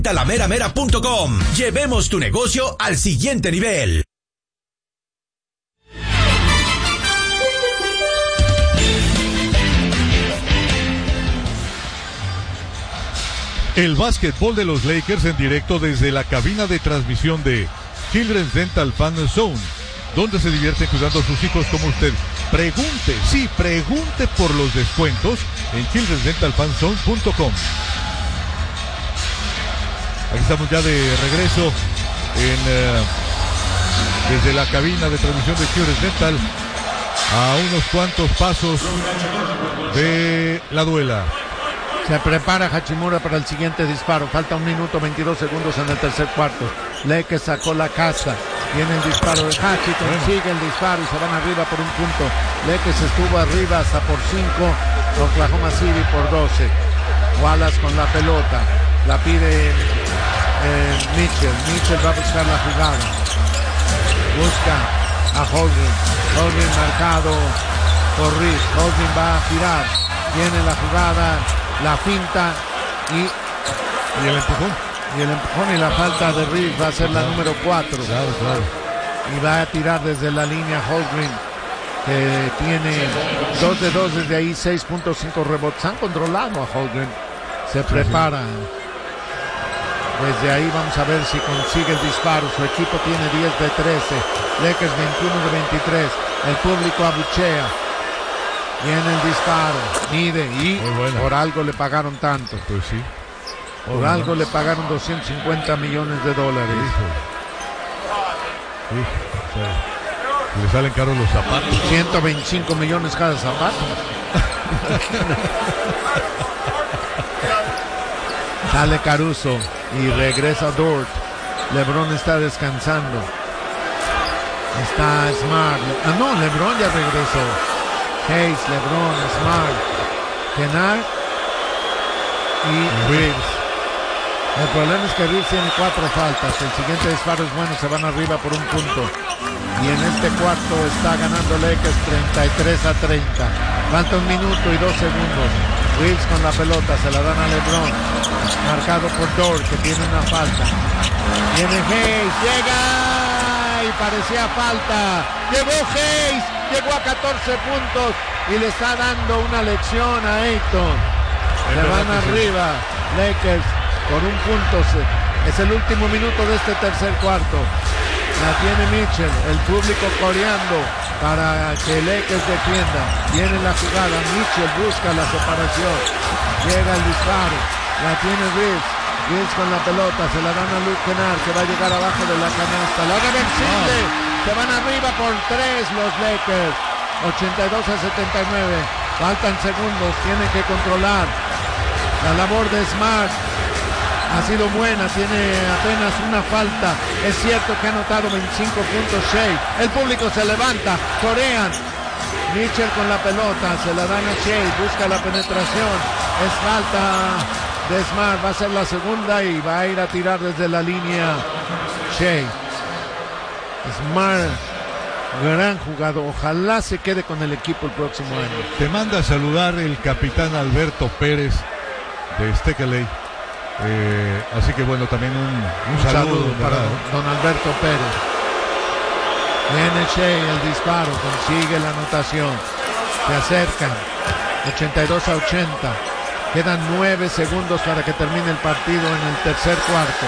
Talameramera.com. Llevemos tu negocio al siguiente nivel. El básquetbol de los Lakers en directo desde la cabina de transmisión de Children's Dental Fan Zone, donde se divierten cuidando a sus hijos como usted. Pregunte por los descuentos en childrensdentalfanzone.com. Aquí estamos ya de regreso desde la cabina de transmisión de Children's Dental, a unos cuantos pasos de la duela. Se prepara Hachimura para el siguiente disparo. Falta 1 minuto 22 segundos en el tercer cuarto. Leque sacó la casa. Viene el disparo de Hachi, consigue el disparo y se van arriba por 1 punto. Leque se estuvo arriba hasta por 5. Oklahoma City por 12. Wallace con la pelota. La pide Mitchell. Mitchell va a buscar la jugada. Busca a Holgren. Holgren marcado por Reed. Holgren va a girar. Viene la jugada. La finta y el empujón. Y el empujón y la falta de Reeves va a ser la número 4. Claro. Y va a tirar desde la línea Holgren, que tiene 2 de 2 desde ahí, 6.5 rebotes. Han controlado a Holgren. Se prepara. Desde ahí vamos a ver si consigue el disparo. Su equipo tiene 10 de 13. Lakers 21 de 23. El público abuchea. Viene el disparo, mide y por algo le pagaron tanto. Pues sí. Por algo le pagaron $250 millones. Le salen caros los zapatos. 125 millones cada zapato. Sale Caruso y regresa Dort. LeBron está descansando. Está Smart. LeBron ya regresó. Hayes, LeBron, Smart, Kennard y Reeves. El problema es que Reeves tiene 4 faltas. El siguiente disparo es bueno, se van arriba por 1 punto. Y en este cuarto está ganando Lakers 33-30. Falta 1 minuto y 2 segundos. Reeves con la pelota, se la dan a LeBron. Marcado por Dort, que tiene una falta. Viene Hayes, llega y parecía falta. Llegó Hayes. Llegó a 14 puntos y le está dando una lección a Ayton. Se van arriba. Lakers por 1 punto. Es el último minuto de este tercer cuarto. La tiene Mitchell. El público coreando para que Lakers defienda. Viene la jugada. Mitchell busca la separación. Llega el disparo. La tiene Reeves. Reeves con la pelota. Se la dan a Luke Kennard, que va a llegar abajo de la canasta. La de Benzinde. Se van arriba por 3 los Lakers. 82-79. Faltan segundos. Tienen que controlar. La labor de Smart ha sido buena. Tiene apenas una falta. Es cierto que ha anotado 25 puntos Shea. El público se levanta. Corean. Mitchell con la pelota. Se la dan a Shea. Busca la penetración. Es falta de Smart. Va a ser la segunda y va a ir a tirar desde la línea Shea. Smart, gran jugador. Ojalá se quede con el equipo el próximo año. Te manda a saludar el capitán Alberto Pérez de Steckeley. Así que bueno, también un saludo para don Alberto Pérez. Viene Shea, el disparo, consigue la anotación. Se acercan. 82-80. Quedan 9 segundos para que termine el partido en el tercer cuarto.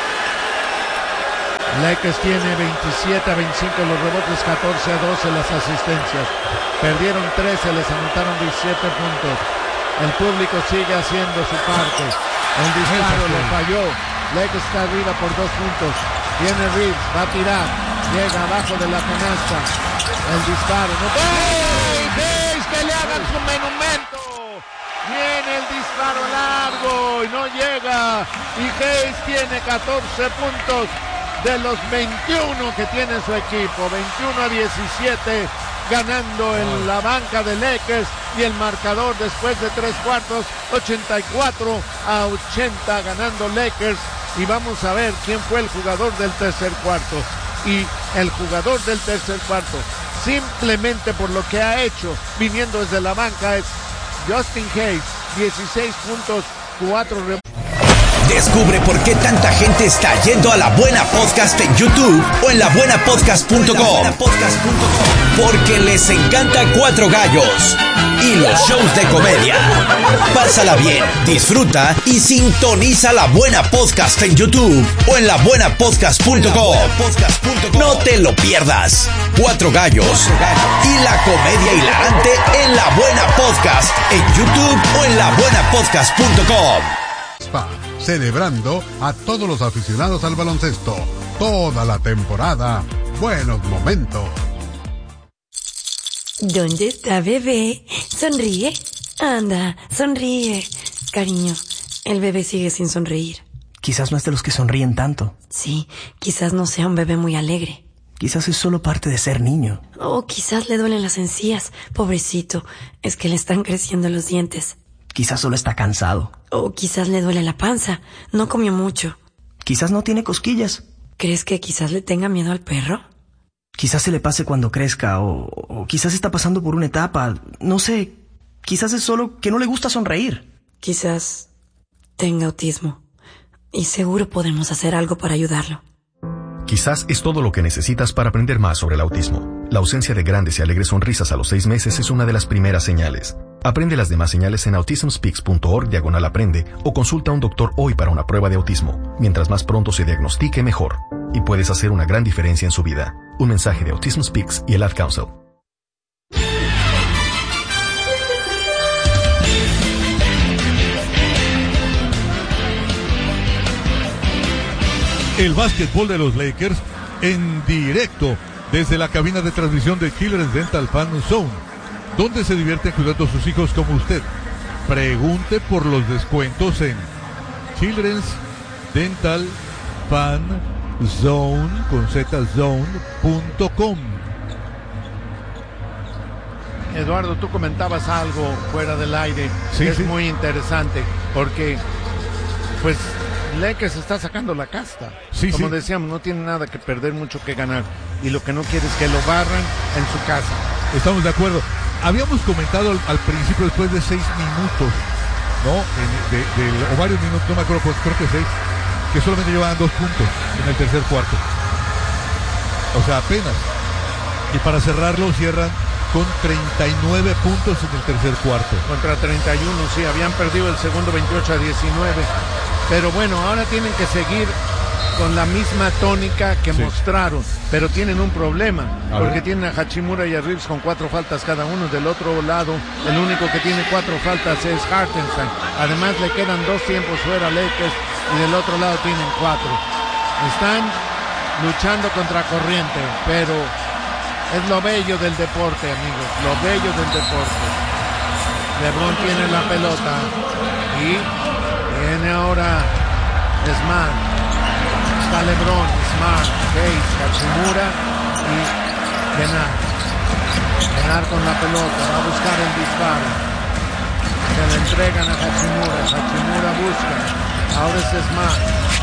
Lakers tiene 27-25 los rebotes, 14-12 las asistencias. Perdieron 13, les anotaron 17 puntos. El público sigue haciendo su parte. El disparo le falló. Lakers está arriba por 2 puntos. Viene Reeves, va a tirar. Llega abajo de la canasta. El disparo. ¡No! ¡Hey! ¡Hayes! ¡Que le hagan su monumento! Viene el disparo largo y no llega. Y Hayes tiene 14 puntos. De los 21 que tiene su equipo, 21-17, ganando en la banca de Lakers, y el marcador después de 3 cuartos, 84-80, ganando Lakers. Y vamos a ver quién fue el jugador del tercer cuarto. Y el jugador del tercer cuarto, simplemente por lo que ha hecho, viniendo desde la banca, es Justin Hayes, 16 puntos, 4 rebotes. Descubre por qué tanta gente está yendo a La Buena Podcast en YouTube o en labuenapodcast.com. Porque les encanta Cuatro Gallos y los shows de comedia. Pásala bien, disfruta y sintoniza La Buena Podcast en YouTube o en labuenapodcast.com. No te lo pierdas. Cuatro Gallos y la comedia hilarante en La Buena Podcast en YouTube o en labuenapodcast.com. Celebrando a todos los aficionados al baloncesto. Toda la temporada. Buenos momentos. ¿Dónde está bebé? Sonríe. Anda, sonríe. Cariño, el bebé sigue sin sonreír. Quizás no es de los que sonríen tanto. Sí, quizás no sea un bebé muy alegre. Quizás es solo parte de ser niño. O quizás le duelen las encías. Pobrecito, es que le están creciendo los dientes. Quizás solo está cansado. O quizás le duele la panza. No comió mucho. Quizás no tiene cosquillas. ¿Crees que quizás le tenga miedo al perro? Quizás se le pase cuando crezca, o quizás está pasando por una etapa. No sé, quizás es solo que no le gusta sonreír. Quizás tenga autismo. Y seguro podemos hacer algo para ayudarlo. Quizás es todo lo que necesitas para aprender más sobre el autismo. La ausencia de grandes y alegres sonrisas a los 6 meses es una de las primeras señales. Aprende las demás señales en autismspeaks.org/aprende o consulta a un doctor hoy para una prueba de autismo. Mientras más pronto se diagnostique, mejor. Y puedes hacer una gran diferencia en su vida. Un mensaje de Autism Speaks y el Ad Council. El básquetbol de los Lakers en directo desde la cabina de transmisión de Children's Dental Fan Zone, donde se divierten cuidando a sus hijos como usted. Pregunte por los descuentos en Children's Dental Fan Zone con zone.com. Eduardo, tú comentabas algo fuera del aire. Sí, es sí. muy interesante porque pues Lakers está sacando la casta. Sí, Como sí. decíamos, no tiene nada que perder, mucho que ganar. Y lo que no quiere es que lo barran en su casa. Estamos de acuerdo. Habíamos comentado al principio, después de 6 minutos, ¿no? O varios minutos, no me acuerdo, pues creo que 6, que solamente llevaban 2 puntos en el tercer cuarto. O sea, apenas. Y para cerrarlo, cierran con 39 puntos en el tercer cuarto. Contra 31, sí, habían perdido el segundo 28-19. Pero bueno, ahora tienen que seguir con la misma tónica que mostraron, pero tienen un problema, porque tienen a Hachimura y a Reeves con 4 faltas cada uno. Del otro lado, el único que tiene 4 faltas es Hartenstein. Además, le quedan 2 tiempos fuera a Lakers y del otro lado tienen 4. Están luchando contra corriente, pero es lo bello del deporte, amigos, lo bello del deporte. LeBron tiene la pelota y viene ahora Smart. Está LeBron, Smart, Hayes, Hachimura y Kennard con la pelota, va a buscar el disparo. Se le entregan a Hachimura, Hachimura busca. Ahora es Smart.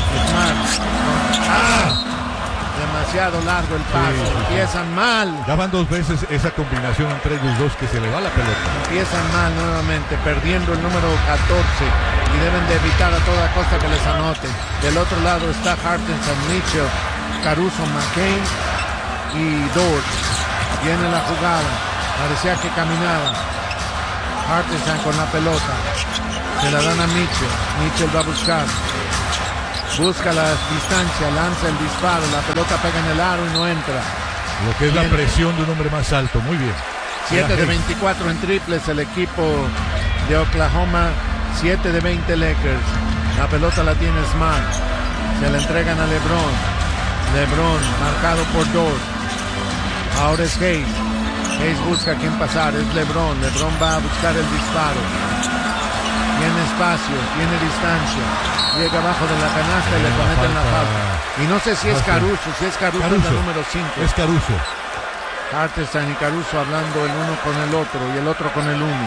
Demasiado largo el pase, empiezan mal. Daban 2 veces esa combinación entre ellos dos que se le va la pelota. Empiezan mal nuevamente, perdiendo el número 14 y deben de evitar a toda costa que les anoten. Del otro lado está Hartenstein, Mitchell, Caruso, McCain y Dort. Viene la jugada, parecía que caminaba. Hartenstein con la pelota, se la dan a Mitchell. Mitchell va a buscar. Busca la distancia, lanza el disparo, la pelota pega en el aro y no entra. Lo que es la presión de un hombre más alto, muy bien. 7 de 24 en triples el equipo de Oklahoma, 7 de 20 Lakers. La pelota la tiene Smart, se la entregan a LeBron. LeBron marcado por Dort. Ahora es Hayes. Hayes busca a quién pasar, es LeBron. LeBron va a buscar el disparo. Tiene espacio, tiene distancia. Llega abajo de la canasta y le cometen la falta. Y no sé si es Caruso, es la número 5. Es Caruso. Hartenstein y Caruso hablando el uno con el otro y el otro con el uno.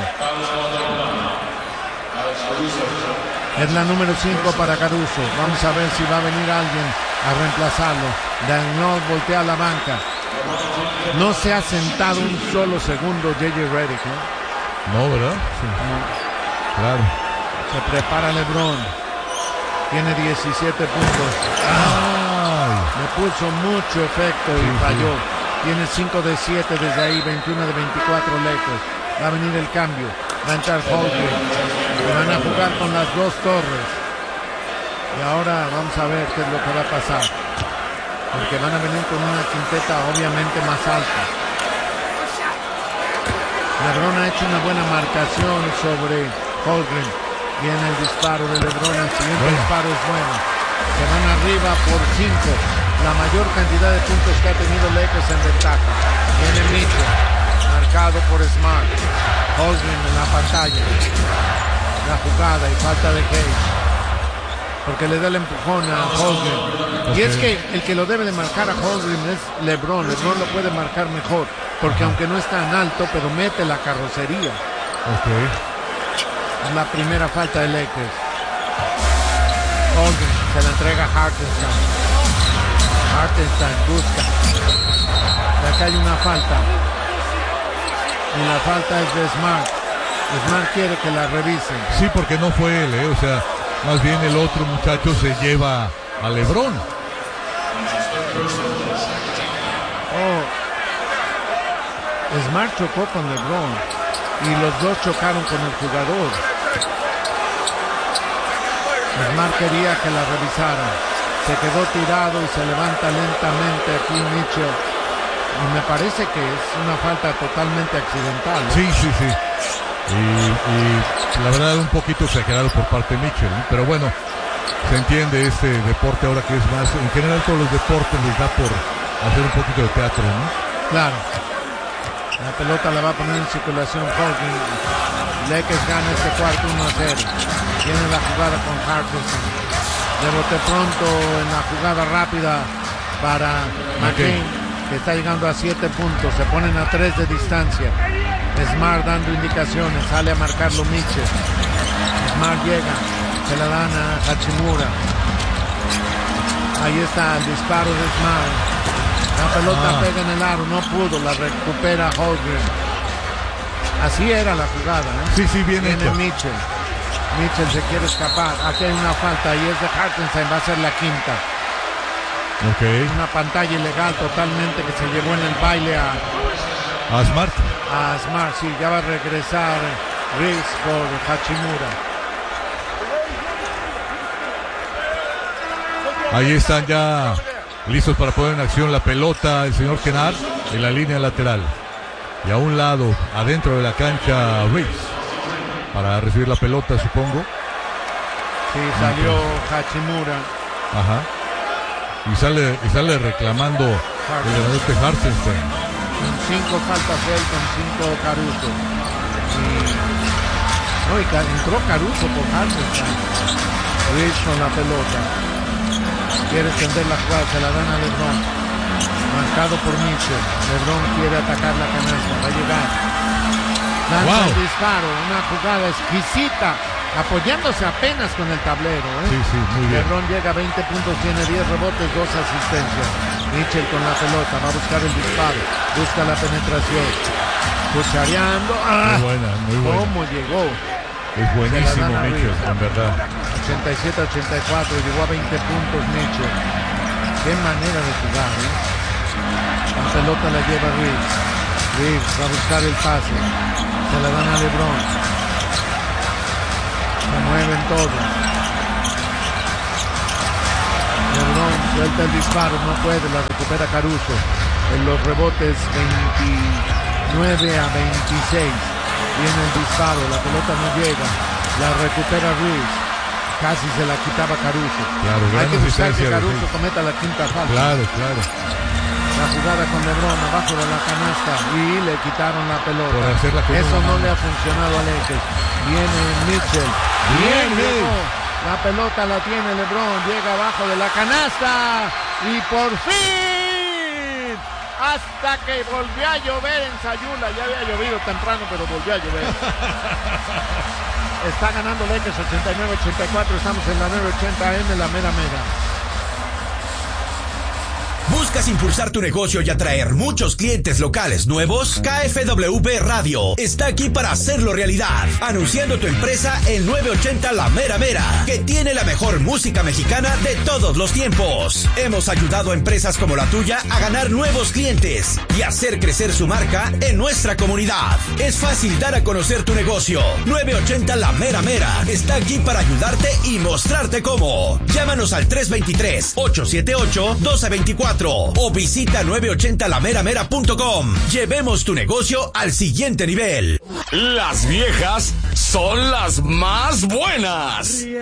Es la número 5 para Caruso. Vamos a ver si va a venir alguien a reemplazarlo. Daniel voltea a la banca. No se ha sentado un solo segundo J.J. Redick, ¿no? No, ¿verdad? Sí. No. Claro. Se prepara LeBron. Tiene 17 puntos. Le puso mucho efecto y falló. Tiene 5 de 7 desde ahí, 21 de 24 Lakers. Va a venir el cambio. Va a entrar Holmgren. Van a jugar con las dos torres. Y ahora vamos a ver qué es lo que va a pasar. Porque van a venir con una quinteta obviamente más alta. LeBron ha hecho una buena marcación sobre Holmgren. Viene el disparo de LeBron. El siguiente disparo es bueno. Se van arriba por 5. La mayor cantidad de puntos que ha tenido Lakers en ventaja. Viene Mitchell. Marcado por Smart. Holmgren en la pantalla. La jugada y falta de Cage. Porque le da el empujón a Holmgren. Y es que el que lo debe de marcar a Holmgren es LeBron. LeBron lo puede marcar mejor. Porque aunque no es tan alto, pero mete la carrocería. Es la primera falta de Lakers. Holmgren se la entrega a Hartenstein. Hartenstein busca. De acá hay una falta. Y la falta es de Smart. Smart quiere que la revisen. Sí, porque no fue él, o sea, más bien el otro muchacho se lleva a LeBron. Smart chocó con LeBron y los dos chocaron con el jugador. Smart quería que la revisaran. Se quedó tirado y se levanta lentamente aquí Mitchell. Y me parece que es una falta totalmente accidental. Sí. Y la verdad un poquito exagerado por parte de Mitchell, ¿no? Pero bueno, se entiende este deporte ahora que es más, en general todos los deportes les da por hacer un poquito de teatro, ¿no? Claro. La pelota la va a poner en circulación Holmgren. Lakers gana este cuarto 1-0. Tiene la jugada con Hartenstein. De bote pronto en la jugada rápida para McCain, que está llegando a 7 puntos. Se ponen a 3 de distancia. Smart dando indicaciones. Sale a marcarlo Mitchell. Smart llega. Se la dan a Hachimura. Ahí está el disparo de Smart. La pelota pega en el aro, no pudo, la recupera Holmgren. Así era la jugada, ¿eh? Sí, viene Mitchell. Mitchell se quiere escapar. Aquí hay una falta y es de Hartenstein, va a ser la quinta. Una pantalla ilegal totalmente que se llevó en el baile a Smart. A Smart, sí, ya va a regresar Reeves por Hachimura. Ahí están ya listos para poner en acción la pelota el señor Kennard en la línea lateral. Y a un lado, adentro de la cancha, Reeves para recibir la pelota, supongo. Sí, salió Hachimura. Ajá. Y sale reclamando el grandote Hartenstein. 5 faltas él, con 5 Caruso. Y entró Caruso por Hartenstein. Reeves con la pelota. Quiere extender la jugada, se la dan a LeBron. Marcado por Mitchell. LeBron quiere atacar la canasta, va a llegar. Lanza el disparo, una jugada exquisita, apoyándose apenas con el tablero. Sí, muy bien. LeBron llega a 20 puntos, tiene 10 rebotes, 2 asistencias. Mitchell con la pelota, va a buscar el disparo, busca la penetración. Cuchareando. Muy buena. ¿Cómo llegó? Es buenísimo Mitchell, en verdad. 87-84, llegó a 20 puntos Mitchell. Qué manera de jugar, La pelota la lleva Reeves. Reeves va a buscar el pase. Se la dan a LeBron. Se mueven todos. LeBron suelta el disparo, no puede, la recupera Caruso. En los rebotes 29 a 26. Viene el disparo, la pelota no llega. La recupera Reeves. Casi se la quitaba Caruso. Claro, hay que buscar que Caruso cometa la quinta falta. Claro. La jugada con LeBron abajo de la canasta y le quitaron la pelota. Eso no le ha funcionado a Lakers. Viene Mitchell. Bien. La pelota la tiene LeBron. Llega abajo de la canasta. Y por fin, hasta que volvió a llover en Sayula. Ya había llovido temprano, pero volvió a llover. Está ganando Lakers 89-84. Estamos en la 980 AM, la mera. Busca ¿Buscas impulsar tu negocio y atraer muchos clientes locales nuevos? KFWB Radio está aquí para hacerlo realidad. Anunciando tu empresa en 980 La Mera Mera, que tiene la mejor música mexicana de todos los tiempos. Hemos ayudado a empresas como la tuya a ganar nuevos clientes y hacer crecer su marca en nuestra comunidad. Es fácil dar a conocer tu negocio. 980 La Mera Mera está aquí para ayudarte y mostrarte cómo. Llámanos al 323-878-1224 o visita 980lameramera.com. Llevemos tu negocio al siguiente nivel. Las viejas son las más buenas.